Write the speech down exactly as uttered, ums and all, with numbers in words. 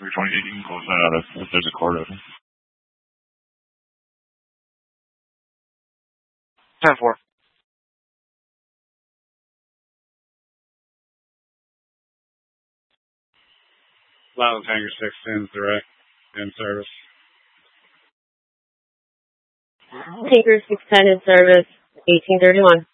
three twenty-eight, you can close that out if, if there's a court open. ten four. Loudon Tanker six ten direct in service. Tanker six ten in service, eighteen thirty-one.